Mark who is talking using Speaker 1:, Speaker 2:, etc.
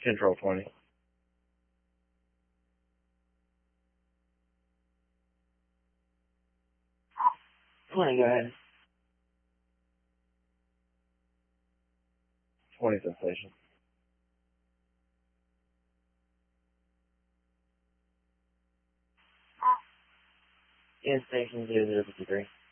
Speaker 1: Control 20.
Speaker 2: Go ahead.
Speaker 1: 20 sensation.
Speaker 2: In station 0053.